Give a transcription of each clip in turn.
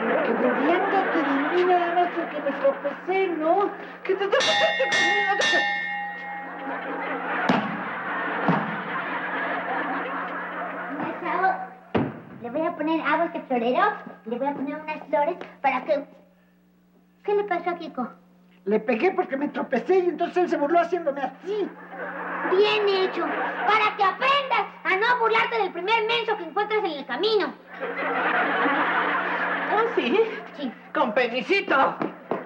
Que burlándote de mí nada más porque me tropecé, ¿no? Que te tropezaste conmigo. Le voy a poner agua a este florero, le voy a poner unas flores para que... ¿Qué le pasó a Kiko? Le pegué porque me tropecé y entonces él se burló haciéndome así. Bien hecho, para que aprendas a no burlarte del primer menso que encuentres en el camino. ¿Ah, sí? Sí. Con permisito.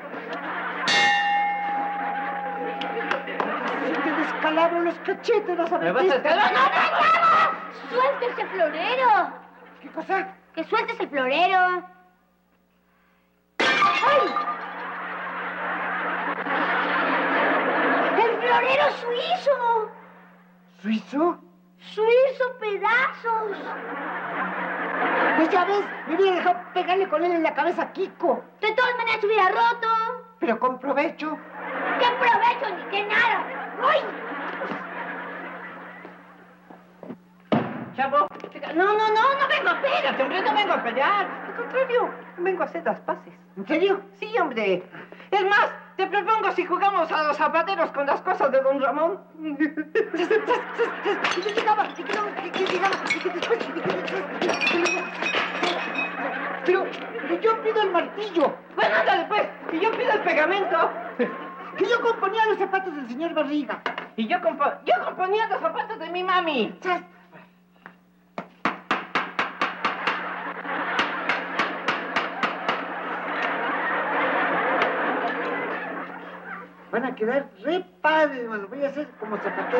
Si te descalabro los cachetes, vas a ¿Me ver. vas a descalabrar? ¡No, no! ¡Suelte ese florero! ¿Qué cosa? ¡Que sueltes el florero! ¡Ay! ¡El florero suizo! ¿Suizo? ¡Suizo pedazos! Pues ya ves, me hubiera dejado pegarle con él en la cabeza a Kiko. De todas maneras se hubiera roto. Pero con provecho. ¡Qué provecho ni qué nada! ¡Uy! Chavo, no vengo a pelear, hombre, no vengo a pelear. Al contrario, vengo a hacer las paces. ¿En serio? Sí, hombre. Es más, te propongo si jugamos a los zapateros con las cosas de don Ramón. Pero yo pido el martillo. Bueno, ándale pues, y yo pido el pegamento. Que yo componía los zapatos del señor Barriga. Y yo componía los zapatos de mi mami. ¡Sas! Van a quedar re padres, mano. Voy a hacer como zapatero.